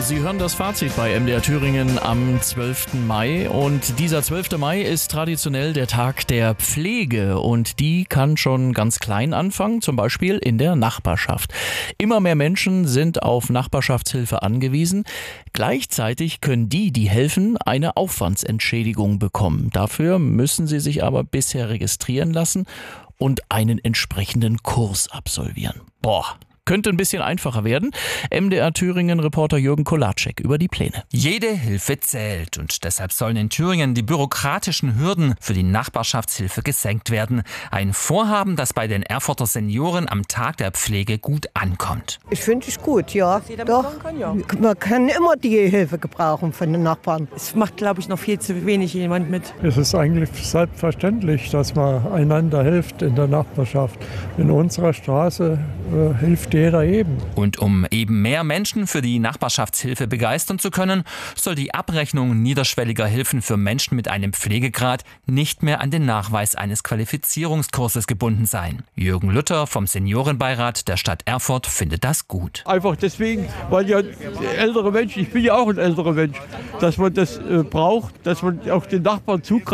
Sie hören das Fazit bei MDR Thüringen am 12. Mai und dieser 12. Mai ist traditionell der Tag der Pflege und die kann schon ganz klein anfangen, zum Beispiel in der Nachbarschaft. Immer mehr Menschen sind auf Nachbarschaftshilfe angewiesen. Gleichzeitig können die helfen, eine Aufwandsentschädigung bekommen. Dafür müssen sie sich aber bisher registrieren lassen und einen entsprechenden Kurs absolvieren. Könnte ein bisschen einfacher werden. MDR Thüringen-Reporter Jürgen Kolatschek über die Pläne. Jede Hilfe zählt und deshalb sollen in Thüringen die bürokratischen Hürden für die Nachbarschaftshilfe gesenkt werden. Ein Vorhaben, das bei den Erfurter Senioren am Tag der Pflege gut ankommt. Ich finde es gut, ja. Doch. Man kann immer die Hilfe gebrauchen von den Nachbarn. Es macht, glaube ich, noch viel zu wenig jemand mit. Es ist eigentlich selbstverständlich, dass man einander hilft in der Nachbarschaft. In unserer Straße hilft jeder eben. Und um eben mehr Menschen für die Nachbarschaftshilfe begeistern zu können, soll die Abrechnung niederschwelliger Hilfen für Menschen mit einem Pflegegrad nicht mehr an den Nachweis eines Qualifizierungskurses gebunden sein. Jürgen Luther vom Seniorenbeirat der Stadt Erfurt findet das gut. Einfach deswegen, weil ja ältere Menschen, ich bin ja auch ein älterer Mensch, dass man das braucht, dass man auch den Nachbarn zugreift.